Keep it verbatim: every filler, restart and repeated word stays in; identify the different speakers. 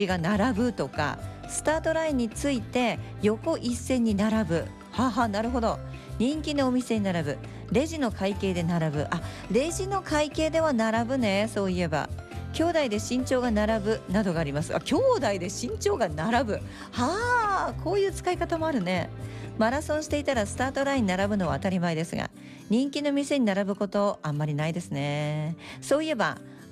Speaker 1: が並ぶとか、スタートラインについて横一線に並ぶ。はあはあ、なるほど。人気のお店に並ぶ。レジの会計で並ぶ。あ、レジの会計では並ぶね、そういえば。兄弟で身長が並ぶなどがあります。あ、兄弟で身長が並ぶ。はあ、こういう使い方もあるね。マラソンしていたらスタートラインに並ぶのは当たり前ですが、人気の店に並ぶことあんまりないですね。そういえば